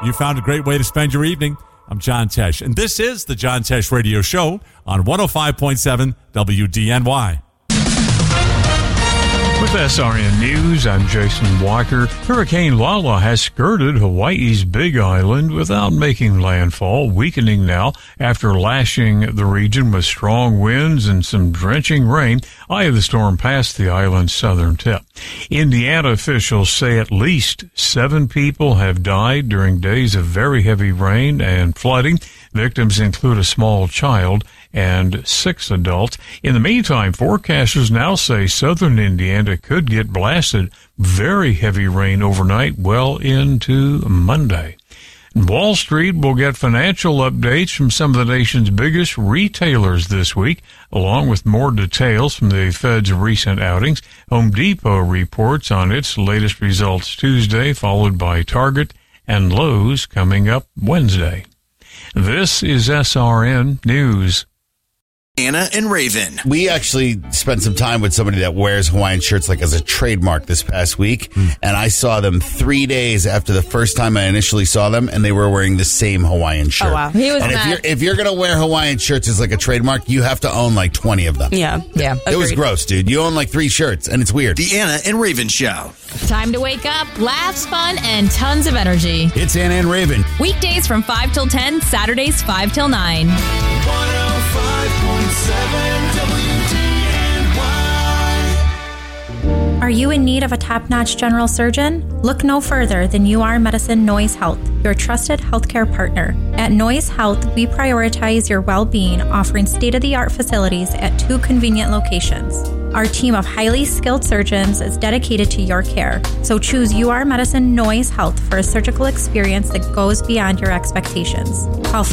You found a great way to spend your evening. I'm John Tesh, and this is the John Tesh Radio Show on 105.7 WDNY. With SRN News, I'm Jason Walker. Hurricane Lala has skirted Hawaii's Big Island without making landfall, weakening now after lashing the region with strong winds and some drenching rain. Eye of the storm passed the island's southern tip. Indiana officials say at least 7 people have died during days of very heavy rain and flooding. Victims include a small child and 6 adults. In the meantime, forecasters now say southern Indiana could get blasted very heavy rain overnight well into Monday. Wall Street will get financial updates from some of the nation's biggest retailers this week, along with more details from the Fed's recent outings. Home Depot reports on its latest results Tuesday, followed by Target and Lowe's coming up Wednesday. This is SRN News. Anna and Raven. We actually spent some time with somebody that wears Hawaiian shirts like as a trademark this past week, and I saw them 3 days after the first time I initially saw them, and they were wearing the same Hawaiian shirt. Oh, wow. He was and mad. if you're going to wear Hawaiian shirts as like a trademark, you have to own like 20 of them. Yeah. It was gross, dude. You own like 3 shirts, and it's weird. The Anna and Raven Show. Time to wake up, laughs, fun, and tons of energy. It's Anna and Raven. Weekdays from 5 till 10, Saturdays 5 till 9. 105.7 WDNY. Are you in need of a top-notch general surgeon? Look no further than UR Medicine Noise Health, your trusted healthcare partner. At Noise Health, we prioritize your well-being, offering state-of-the-art facilities at 2 convenient locations. Our team of highly skilled surgeons is dedicated to your care, so choose UR Medicine Noise Health for a surgical experience that goes beyond your expectations. Call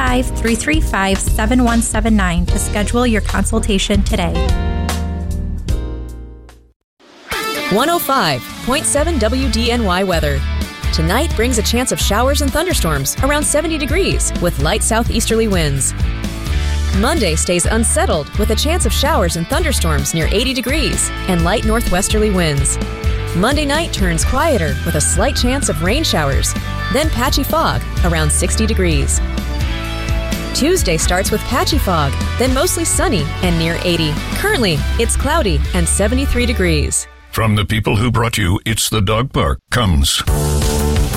585-335-7179 to schedule your consultation today. 105.7 WDNY weather. Tonight brings a chance of showers and thunderstorms around 70 degrees with light southeasterly winds. Monday stays unsettled with a chance of showers and thunderstorms near 80 degrees and light northwesterly winds. Monday night turns quieter with a slight chance of rain showers, then patchy fog around 60 degrees. Tuesday starts with patchy fog, then mostly sunny and near 80. Currently, it's cloudy and 73 degrees. From the people who brought you It's the Dog Park comes